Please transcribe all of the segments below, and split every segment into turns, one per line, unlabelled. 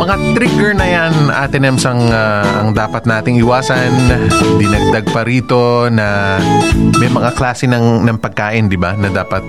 mga trigger na yan, Ate Nems, ang dapat nating iwasan. Dinagdag pa rito na may mga klase ng pagkain, di ba, na dapat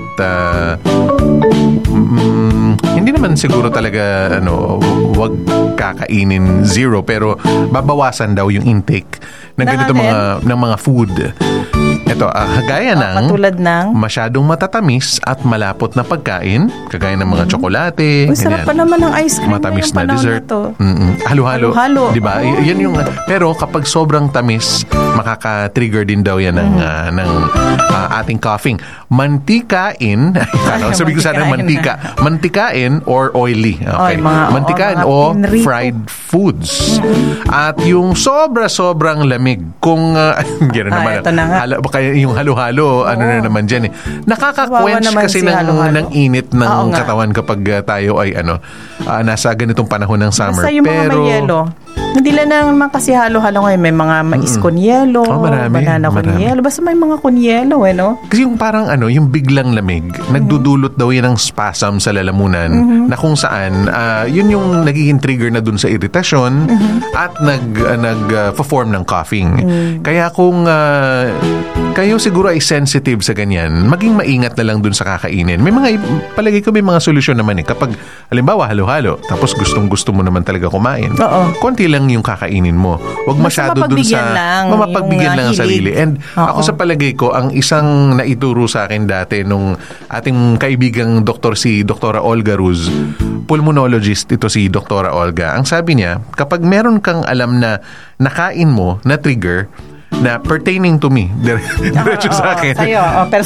hindi naman siguro talaga wag kakainin zero, pero babawasan daw yung intake ng ganito ng mga food. Ito, gaya ng
katulad ng
masyadong matatamis at malapot na pagkain, kagaya ng mga tsokolate,
sarap pa naman ng ice cream.
matamis na dessert. Halo-halo. Diba? Yan yung, pero kapag sobrang tamis, makaka-trigger din daw yan ng ating coughing. Mantikain, sabi ko sana mantika. Mantikain or oily. Okay. Mantikain o fried foods. At yung sobrang lamig, kung gano'n naman. Kaya yung halo-halo, na naman dyan eh. Nakaka-quench kasi ng init ng katawan kapag tayo ay nasa ganitong panahon ng summer.
Basta yung mga may yelo. Hindi lang naman kasi halo-halo ngayon. May mga mais con yelo, banana con yelo. Basta may mga con yelo, no?
Kasi yung parang yung biglang lamig, nagdudulot daw yan ng spasm sa lalamunan na kung saan, yun yung nagiging trigger na dun sa iritasyon at nag-form ng coughing. Kaya kung kayo siguro ay sensitive sa ganyan, maging maingat na lang dun sa kakainin. Palagi ko may mga solusyon naman eh. Kapag, halimbawa, halo-halo, tapos gustong-gusto mo naman talaga kumain, konti lang yung kakainin mo. Huwag masyado dun sa mapagbigyan lang ang sarili. And ako sa palagay ko, ang isang naituro sa akin dati nung ating kaibigang si Dr. Olga Ruz, pulmonologist ito si Dr. Olga. Ang sabi niya, kapag meron kang alam na nakain mo na trigger na pertaining to me, diretso sa akin.
Sa'yo,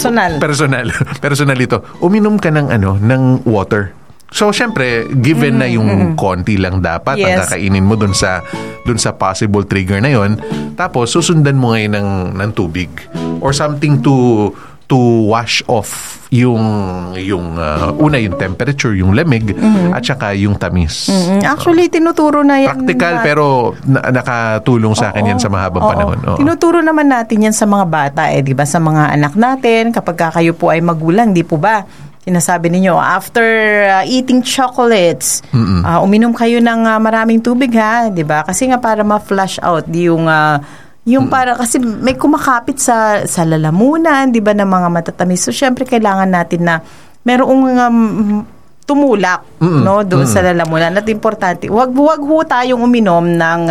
personal ito. Uminom ka ng water. So, syempre, given na yung konti lang dapat ang kakainin mo dun sa possible trigger na yon, tapos susundan mo ngayon ng tubig or something to wash off yung temperature, yung lamig, at saka yung tamis.
Actually, tinuturo na yan.
Practical, pero nakatulong sa akin yan sa mahabang panahon.
Tinuturo naman natin yan sa mga bata, di ba? Sa mga anak natin, kapag kayo po ay magulang, di po ba? Sinasabi ninyo, after eating chocolates, uminom kayo ng maraming tubig, ha? Di ba? Kasi nga para ma-flush out yung para kasi may kumakapit sa lalamunan, 'di ba, ng mga matatamis. So syempre kailangan natin na merong tumulak doon sa lalamunan. At importante, wag ho tayong uminom ng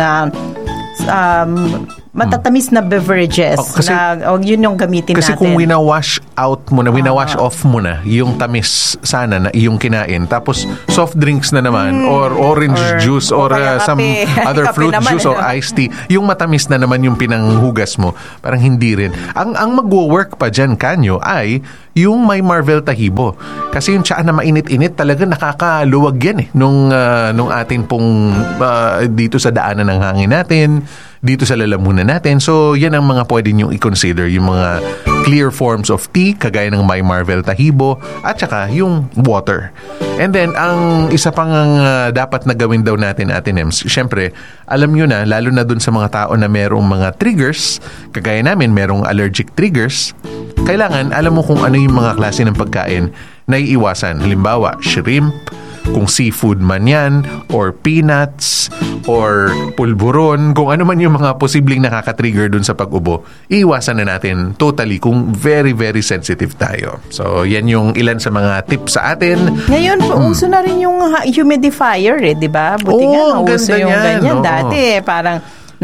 matatamis na beverages yun yung gamitin
kasi
natin.
Kasi kung wina-wash out mo na, wina-wash off mo na yung tamis sana na iyong kinain, tapos soft drinks na naman or orange juice or some other fruit juice or iced tea, yung matamis na naman yung pinanghugas mo, parang hindi rin. Ang magwo-work pa dyan, kanyo, ay yung may Marvel Tahibo. Kasi yung tsaa na mainit-init, talaga nakakaluwag yan nung atin pong dito sa daanan ng hangin natin, dito sa lalamunan natin. So, yan ang mga pwede nyo i-consider. Yung mga clear forms of tea, kagaya ng My Marvel Tahibo, at saka yung water. And then, ang isa pang dapat na gawin daw natin, Ate Nems, syempre, alam nyo na, lalo na dun sa mga tao na merong mga triggers, kagaya namin, merong allergic triggers, kailangan alam mo kung ano yung mga klase ng pagkain na iiwasan. Halimbawa, shrimp, kung seafood man yan, or peanuts, or pulburon, kung ano man yung mga posibleng nakaka-trigger dun sa pag-ubo, iiwasan na natin totally kung very, very sensitive tayo. So, yan yung ilan sa mga tips sa atin.
Ngayon, uso na rin yung humidifier, di ba? Buti nga, uso yung ganyan. Dati, parang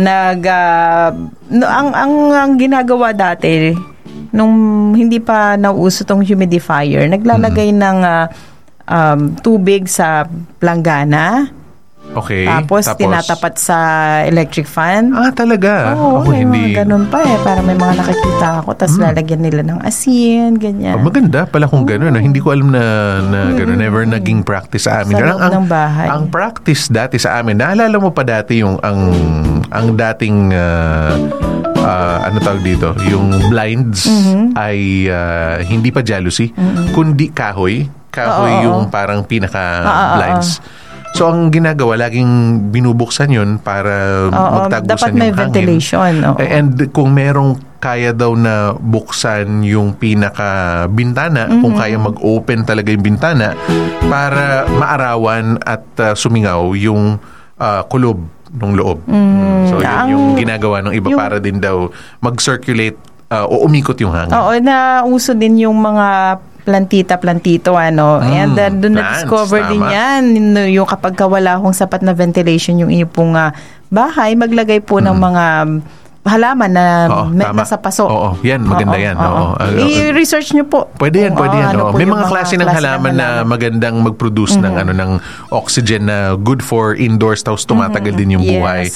ang ginagawa dati, nung hindi pa nauso tong humidifier, naglalagay ng tubig sa planggana.
Okay.
Tapos tinatapat sa electric fan.
Talaga?
Oo, hindi. Ganun pa para may mga nakikita ako. Tapos lalagyan nila ng asin, ganyan.
Maganda pala kung ganun. Hindi ko alam na ganun. Never naging practice sa amin.
Sa loob ng bahay.
Ang practice dati sa amin, naalala mo pa dati yung ang dating ano tawag dito, yung blinds ay hindi pa jalousie, kundi kahoy yung parang pinaka-blinds. So, ang ginagawa, laging binubuksan yun para magtagusan yung hangin. Dapat may ventilation. And kung merong kaya daw na buksan yung pinaka-bintana, kung kaya mag-open talaga yung bintana, para maarawan at sumingaw yung kulob ng loob. So yun yung ginagawa ng iba para din daw mag-circulate o umikot yung hangin.
Oo, nauso din yung mga plantito, and then doon na-discover din yan, yung kapag wala hong sapat na ventilation yung iyong bahay, maglagay po ng mga halaman na nasa paso.
Oo, yan, maganda yan.
I-research nyo po.
Pwede yan. May mga klase ng halaman na magandang mag-produce ng oxygen na good for indoors, tapos tumatagal din yung buhay.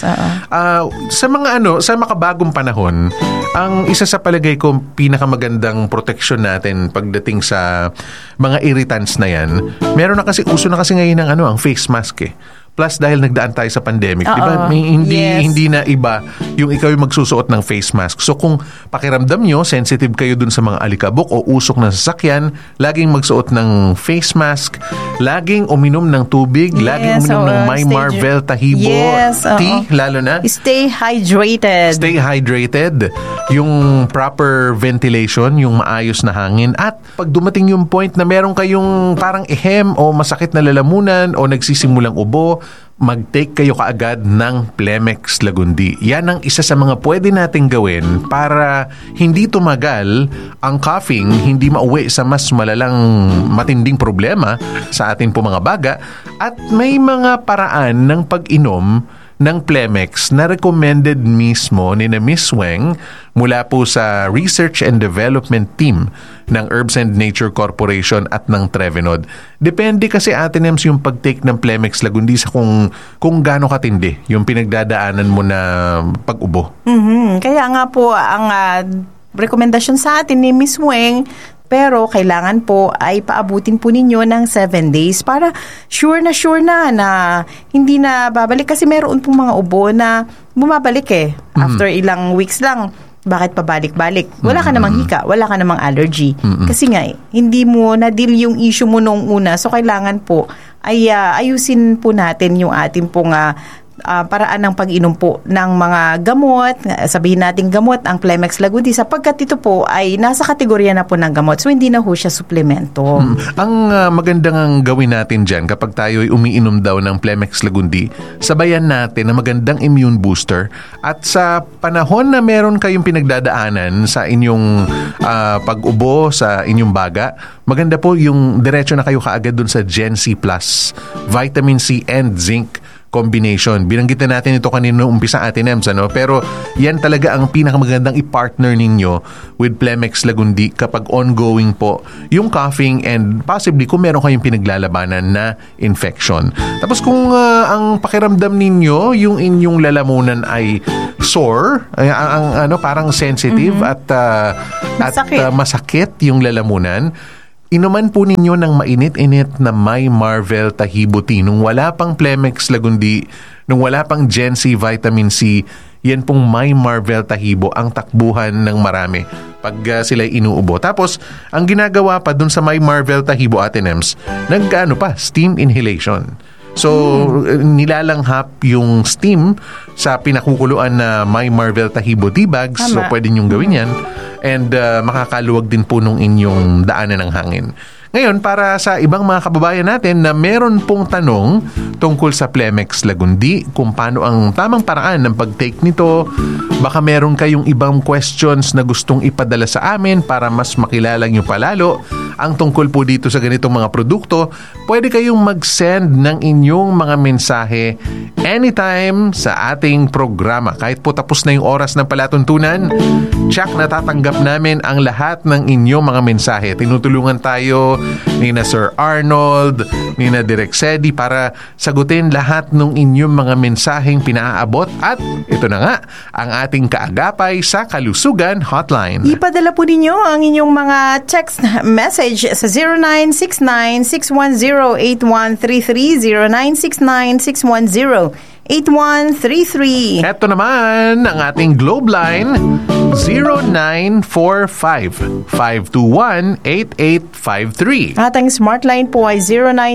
Sa mga sa makabagong panahon, ang isa sa palagay ko pinakamagandang protection natin pagdating sa mga irritants na yan, uso na kasi ngayon ng ang face mask Plus, dahil nagdaan tayo sa pandemic, di ba? Hindi na iba yung ikaw yung magsusuot ng face mask. So, kung pakiramdam nyo, sensitive kayo dun sa mga alikabok o usok na sasakyan, laging magsuot ng face mask, laging uminom ng tubig, laging uminom ng My Marvel Tahibo tea, lalo na.
Stay hydrated.
Stay hydrated. Yung proper ventilation, yung maayos na hangin. At pag dumating yung point na meron kayong parang ehem o masakit na lalamunan o nagsisimulang ubo, mag-take kayo kaagad ng Plemex Lagundi. Yan ang isa sa mga pwede nating gawin para hindi tumagal ang coughing, hindi mauwi sa mas malalang matinding problema sa atin po mga baga. At may mga paraan ng pag-inom ng Plemex na recommended mismo ni na Miss Weng mula po sa Research and Development Team ng Herbs and Nature Corporation at ng Trevenod. Depende kasi Atenems yung pag-take ng Plemex Lagundi sa kung gaano katindi yung pinagdadaanan mo na pag-ubo.
Kaya nga po ang rekomendasyon sa atin ni Miss Weng, pero kailangan po ay paabutin po ninyo ng 7 days para sure na hindi na babalik. Kasi meron pong mga ubo na bumabalik after ilang weeks lang. Bakit pabalik-balik? Wala ka namang hika, wala ka namang allergy. Kasi nga, hindi mo na-deal yung issue mo noong una. So, kailangan po ay ayusin po natin yung ating pong paraan ng pag-inom po ng mga gamot. Sabihin natin gamot ang Plemex Lagundi sapagkat ito po ay nasa kategorya na po ng gamot. So, hindi na ho siya suplemento.
Ang magandang gawin natin dyan kapag tayo ay umiinom daw ng Plemex Lagundi, sabayan natin na magandang immune booster. At sa panahon na meron kayong pinagdadaanan sa inyong pag-ubo, sa inyong baga, maganda po yung diretso na kayo kaagad dun sa Gen C Plus, Vitamin C and Zinc combination. Binanggit na natin ito kanina umpisa Atenems, pero yan talaga ang pinakamagandang i-partner ninyo with Plemex Lagundi kapag ongoing po yung coughing and possibly kung meron kayong pinaglalabanan na infection. Tapos kung ang pakiramdam ninyo, yung inyong lalamunan ay sore, parang sensitive at masakit yung lalamunan, inuman po ninyo ng mainit-init na My Marvel Tahibo tea. Nung wala pang Plemex Lagundi, nung wala pang Gen C Vitamin C, yan pong My Marvel Tahibo ang takbuhan ng marami pag sila inuubo. Tapos, ang ginagawa pa dun sa My Marvel Tahibo Atenems, steam inhalation. So, nilalanghap yung steam sa pinakukuluan na My Marvel Tahibo tea bags. So, pwede nyong gawin yan. And makakaluwag din po nung inyong daanan ng hangin. Ngayon, para sa ibang mga kababayan natin na meron pong tanong tungkol sa Plemex Lagundi, kung paano ang tamang paraan ng pag-take nito, baka meron kayong ibang questions na gustong ipadala sa amin para mas makilala nyo palalo ang tungkol po dito sa ganitong mga produkto, pwede kayong mag-send ng inyong mga mensahe anytime sa ating programa. Kahit po tapos na yung oras ng palatuntunan, check na tatanggap namin ang lahat ng inyong mga mensahe. Tinutulungan tayo ni na Sir Arnold, ni na Direk Sedi para sagutin lahat ng inyong mga mensaheng pinaaabot. At ito na nga, ang ating kaagapay sa Kalusugan Hotline.
Ipadala po ninyo ang inyong mga text message sa 0969-610-8133, 0969-610-8133.
Ito naman ang ating Globe Line, 0945-521-8853.
At ang Smart Line po ay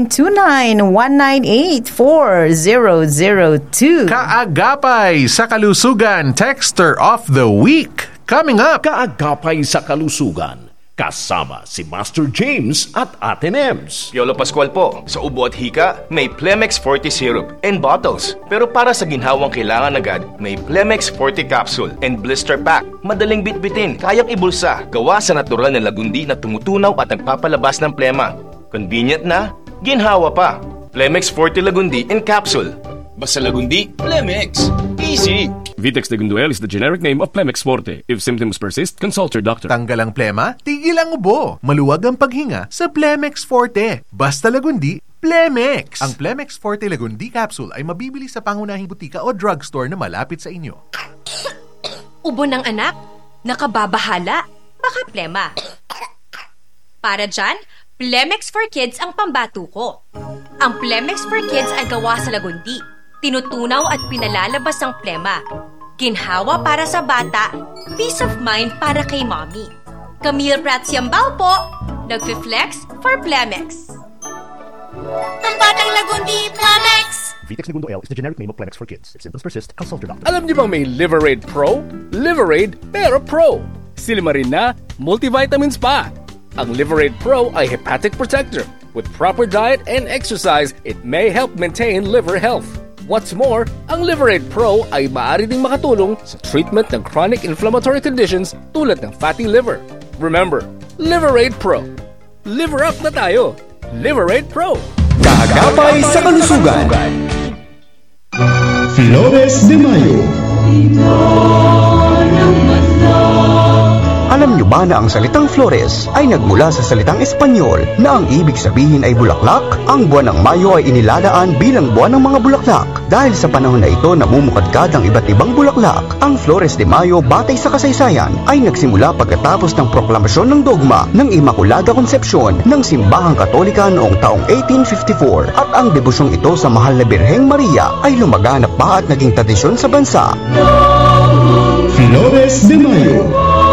0929-198-4002.
Kaagapay sa Kalusugan, Texter of the Week. Coming up.
Kaagapay sa Kalusugan, kasama si Master James at Ate Nems.
Piolo Pascual po. Sa ubo at hika, may Plemex Forte Syrup and bottles. Pero para sa ginhawang kailangan agad, may Plemex Forte Capsule and Blister Pack. Madaling bitbitin, kayang ibulsa. Gawa sa natural na lagundi na tumutunaw at nagpapalabas ng plema. Convenient na, ginhawa pa. Plemex Forte Lagundi and Capsule. Basta lagundi, Plemex. Easy!
Vitex Tegunduel is the generic name of Plemex Forte. If symptoms persist, consult your doctor.
Tanggal ang plema, tigil ang ubo. Maluwag ang paghinga sa Plemex Forte. Basta lagundi, Plemex. Ang Plemex Forte Lagundi Capsule ay mabibili sa pangunahing butika o drugstore na malapit sa inyo.
Ubo ng anak? Nakababahala? Baka plema. Para dyan, Plemex for Kids ang pambato ko. Ang Plemex for Kids ay gawa sa lagundi. Tinutunaw at pinalalabas ang plema. Ginhawa para sa bata, peace of mind para kay mommy. Camille Prats Yambao po, nagfi-flex for Plemex.
Pambatang lagundi, Plemex!
Vitex Tegunduel is the generic name of Plemex for Kids. If symptoms persist, consult your doctor.
Alam niyo bang may Liverade Pro? Liverade pero Pro. Silimarin na, multivitamins pa. Ang Liverade Pro ay hepatic protector. With proper diet and exercise, it may help maintain liver health. What's more, ang Liverade Pro ay maaari ding makatulong sa treatment ng chronic inflammatory conditions tulad ng fatty liver. Remember, Liverade Pro. Liver up na tayo. Liverade Pro.
Kaagapay sa kalusugan. Flores de Mayo. Alam niyo ba na ang salitang Flores ay nagmula sa salitang Espanyol na ang ibig sabihin ay bulaklak? Ang buwan ng Mayo ay inilalaan bilang buwan ng mga bulaklak. Dahil sa panahon na ito namumukadkad ang iba't ibang bulaklak, ang Flores de Mayo batay sa kasaysayan ay nagsimula pagkatapos ng proklamasyon ng dogma ng Immaculada Concepcion ng Simbahang Katolika noong taong 1854 at ang debusyong ito sa mahal na Birheng Maria ay lumaganap pa at naging tradisyon sa bansa. Flores de Mayo.